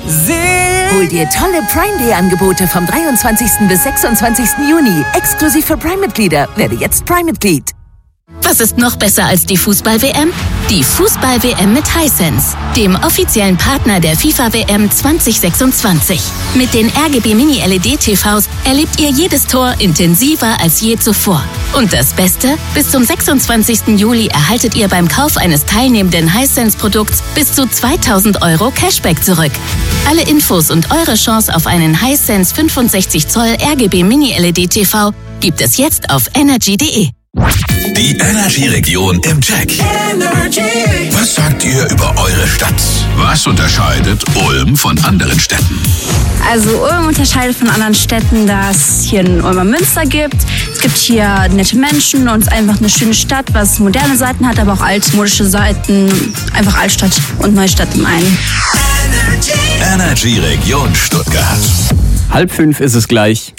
Hol dir tolle Prime Day Angebote vom 23. bis 26. Juni. Exklusiv für Prime-Mitglieder. Werde jetzt Prime-Mitglied. Was ist noch besser als die Fußball-WM? Die Fußball-WM mit Hisense, dem offiziellen Partner der FIFA-WM 2026. Mit den RGB Mini-LED-TVs erlebt ihr jedes Tor intensiver als je zuvor. Und das Beste? Bis zum 26. Juli erhaltet ihr beim Kauf eines teilnehmenden Hisense-Produkts bis zu 2.000 € Cashback zurück. Alle Infos und eure Chance auf einen Hisense 65 Zoll RGB Mini-LED-TV gibt es jetzt auf energy.de. Die Energy-Region im Check. Energy. Was sagt ihr über eure Stadt? Was unterscheidet Ulm von anderen Städten? Also Ulm unterscheidet von anderen Städten, dass es hier ein Ulmer Münster gibt. Es gibt hier nette Menschen und es ist einfach eine schöne Stadt, was moderne Seiten hat, aber auch altmodische Seiten. Einfach Altstadt und Neustadt im einen. Energy-Region Stuttgart. 4:30 ist es gleich.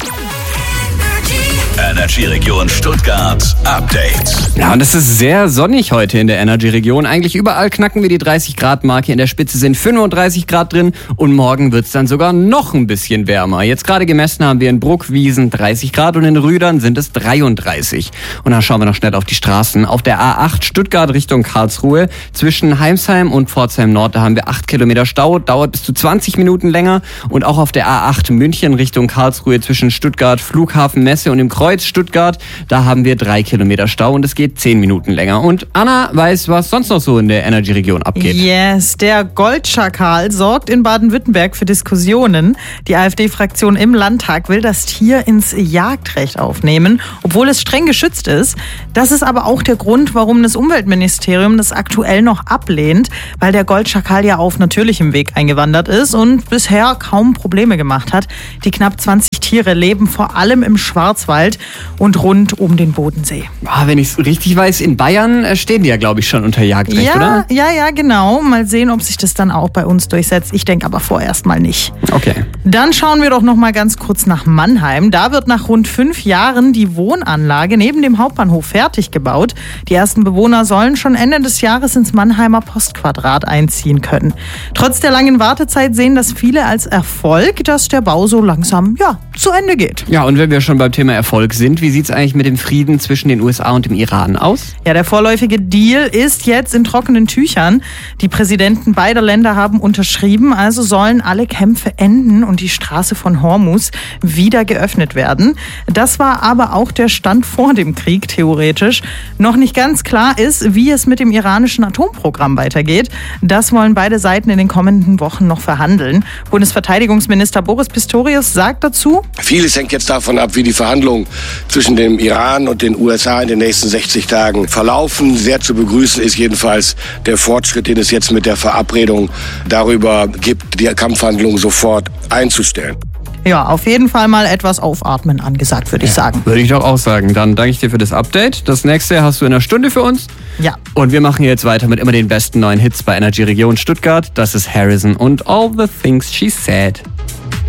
Energy-Region Stuttgart Update. Ja, und es ist sehr sonnig heute in der Energy-Region. Eigentlich überall knacken wir die 30-Grad-Marke. In der Spitze sind 35 Grad drin und morgen wird es dann sogar noch ein bisschen wärmer. Jetzt gerade gemessen haben wir in Bruckwiesen 30 Grad und in Rüdern sind es 33. Und dann schauen wir noch schnell auf die Straßen. Auf der A8 Stuttgart Richtung Karlsruhe zwischen Heimsheim und Pforzheim Nord, da haben wir 8 Kilometer Stau, dauert bis zu 20 Minuten länger. Und auch auf der A8 München Richtung Karlsruhe zwischen Stuttgart Flughafen Messe und dem Kreuz Stuttgart, da haben wir 3 Kilometer Stau und es geht 10 Minuten länger. Und Anna weiß, was sonst noch so in der Energy-Region abgeht. Yes, der Goldschakal sorgt in Baden-Württemberg für Diskussionen. Die AfD-Fraktion im Landtag will das Tier ins Jagdrecht aufnehmen, obwohl es streng geschützt ist. Das ist aber auch der Grund, warum das Umweltministerium das aktuell noch ablehnt, weil der Goldschakal ja auf natürlichem Weg eingewandert ist und bisher kaum Probleme gemacht hat. Die knapp 20 Tiere leben vor allem im Schwarzwald und rund um den Bodensee. Wenn ich es richtig weiß, in Bayern stehen die ja, glaube ich, schon unter Jagdrecht, oder? Ja, genau. Mal sehen, ob sich das dann auch bei uns durchsetzt. Ich denke aber vorerst mal nicht. Okay. Dann schauen wir doch noch mal ganz kurz nach Mannheim. Da wird nach rund 5 Jahren die Wohnanlage neben dem Hauptbahnhof fertig gebaut. Die ersten Bewohner sollen schon Ende des Jahres ins Mannheimer Postquadrat einziehen können. Trotz der langen Wartezeit sehen das viele als Erfolg, dass der Bau so langsam zu Ende geht. Ja, und wenn wir schon beim Thema Erfolg sind, wie sieht es eigentlich mit dem Frieden zwischen den USA und dem Iran aus? Ja, der vorläufige Deal ist jetzt in trockenen Tüchern. Die Präsidenten beider Länder haben unterschrieben, also sollen alle Kämpfe enden und die Straße von Hormuz wieder geöffnet werden. Das war aber auch der Stand vor dem Krieg, theoretisch. Noch nicht ganz klar ist, wie es mit dem iranischen Atomprogramm weitergeht. Das wollen beide Seiten in den kommenden Wochen noch verhandeln. Bundesverteidigungsminister Boris Pistorius sagt dazu: Vieles hängt jetzt davon ab, wie die Verhandlungen zwischen dem Iran und den USA in den nächsten 60 Tagen verlaufen. Sehr zu begrüßen ist jedenfalls der Fortschritt, den es jetzt mit der Verabredung darüber gibt, die Kampfhandlungen sofort einzustellen. Ja, auf jeden Fall mal etwas aufatmen angesagt, würde ich sagen. Würde ich doch auch sagen. Dann danke ich dir für das Update. Das nächste hast du in einer Stunde für uns. Ja. Und wir machen jetzt weiter mit immer den besten neuen Hits bei Energy Region Stuttgart. Das ist Harrison und All the Things She Said.